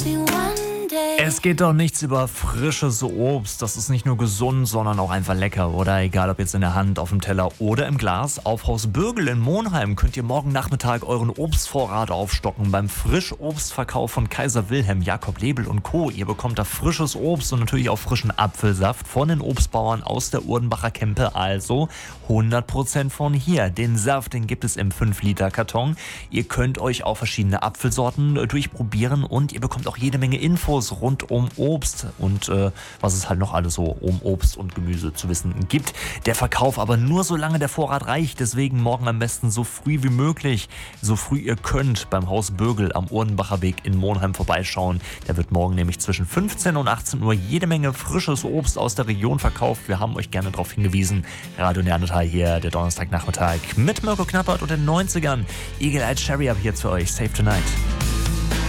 Es geht doch nichts über frisches Obst. Das ist nicht nur gesund, sondern auch einfach lecker, oder? Egal ob jetzt in der Hand, auf dem Teller oder im Glas. Auf Haus Bürgel in Monheim könnt ihr morgen Nachmittag euren Obstvorrat aufstocken beim Frischobstverkauf von Kaiser Wilhelm, Jakob Lebel und Co. Ihr bekommt da frisches Obst und natürlich auch frischen Apfelsaft von den Obstbauern aus der Urdenbacher Kempe. Also 100% von hier. Den Saft, den gibt es im 5-Liter-Karton. Ihr könnt euch auch verschiedene Apfelsorten durchprobieren und ihr bekommt auch jede Menge Infos rund um Obst und was es halt noch alles so um Obst und Gemüse zu wissen gibt. Der Verkauf aber nur solange der Vorrat reicht, deswegen morgen am besten so früh wie möglich, so früh ihr könnt, beim Haus Bürgel am Urdenbacher Weg in Monheim vorbeischauen. Da wird morgen nämlich zwischen 15 und 18 Uhr jede Menge frisches Obst aus der Region verkauft. Wir haben euch gerne darauf hingewiesen. Radio Neandertal hier, der Donnerstagnachmittag mit Mirko Knappert und den 90ern. Eagle Eye Cherry habe ich jetzt für euch. Save Tonight.